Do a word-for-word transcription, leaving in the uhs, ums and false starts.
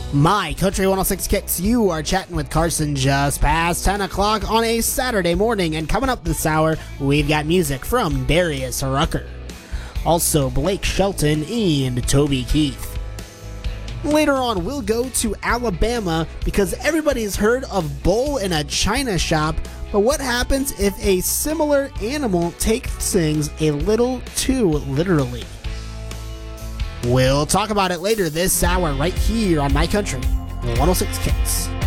My Country one oh six Kicks, you are chatting with Carson just past ten o'clock on a Saturday morning, and coming up this hour, we've got music from Darius Rucker. Also, Blake Shelton and Toby Keith. Later on, we'll go to Alabama because everybody's heard of Bull in a China Shop, but what happens if a similar animal takes things a little too literally? We'll talk about it later this hour right here on My Country one oh six Kicks.